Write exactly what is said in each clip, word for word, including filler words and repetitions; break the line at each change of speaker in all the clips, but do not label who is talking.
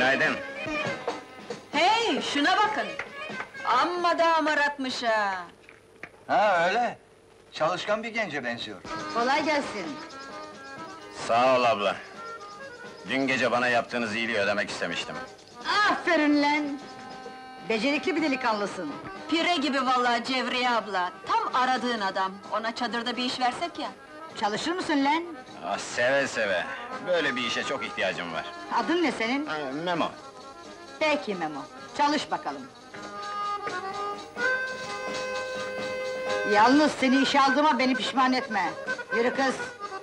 Günaydın.
Hey, şuna bakın! Amma da amaratmış ha!
Ha öyle. Çalışkan bir gence benziyor.
Kolay gelsin.
Sağ ol abla. Dün gece bana yaptığınız iyiliği ödemek istemiştim.
Aferin lan! Becerikli bir delikanlısın.
Pire gibi vallahi Cevriye abla, tam aradığın adam. Ona çadırda bir iş versek ya!
Çalışır mısın lan?
Ah, seve seve. Böyle bir işe çok ihtiyacım var.
Adın ne senin?
Ha, Memo.
Peki Memo, çalış bakalım. Yalnız seni işe aldığıma beni pişman etme. Yürü kız!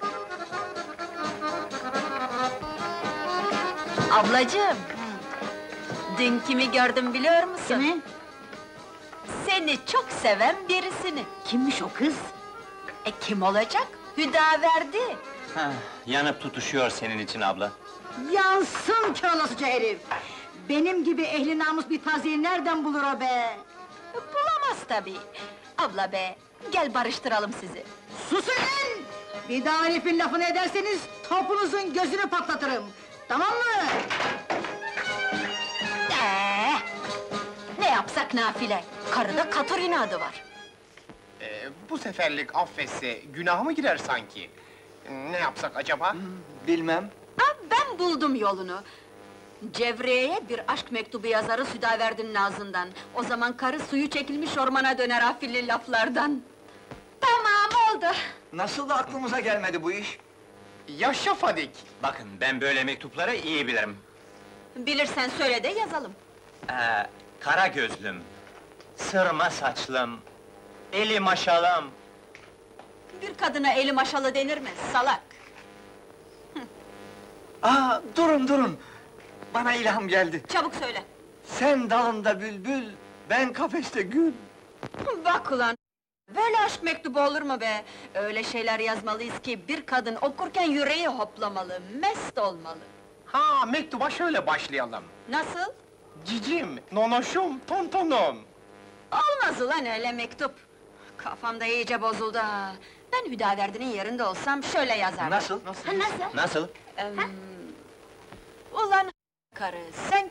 Ablacığım! Dün kimi gördüm biliyor musun?
Kimi?
Seni çok seven birisini.
Kimmiş o kız?
E kim olacak? Hüdaverdi!
Hah, yanıp tutuşuyor senin için abla.
Yansın kör olasıca herif! Benim gibi ehli namus bir taziyi nereden bulur o be?
Bulamaz tabii! Abla be, gel barıştıralım sizi!
Susun lan! Bir daha herifin lafını ederseniz, topunuzun gözünü patlatırım! Tamam mı?
Ee, ne yapsak nafile? Karıda katır inadı var!
Ee, bu seferlik affetse günah mı girer sanki? Ne yapsak acaba?
Bilmem.
Ha, ben buldum yolunu! Cevriye'ye bir aşk mektubu yazarı Südaverdi'nin ağzından. O zaman karı suyu çekilmiş ormana döner afilli laflardan. Tamam, oldu!
Nasıl da aklımıza gelmedi bu iş?
Yaşa Fadik!
Bakın, ben böyle mektupları iyi bilirim.
Bilirsen söyle de yazalım.
Ee, kara gözlüm, sırma saçlım, eli maşalım.
Bir kadına eli maşalı denir mi, salak?
Aa, durun durun! Bana ilham geldi.
Çabuk söyle!
Sen dalında bülbül, ben kafeste gül.
Bak ulan! Böyle aşk mektubu olur mu be? Öyle şeyler yazmalıyız ki, bir kadın okurken yüreği hoplamalı, mest olmalı.
Ha, mektuba şöyle başlayalım.
Nasıl?
Cicim, nonoşum, tontonum.
Olmaz ulan öyle mektup! Kafamda iyice bozuldu ha! Ben Hüdaverdi'nin yerinde olsam şöyle yazardım.
Nasıl?
Nasıl?
Ha, nasıl?
Nasıl?
Em, ulan karı, sen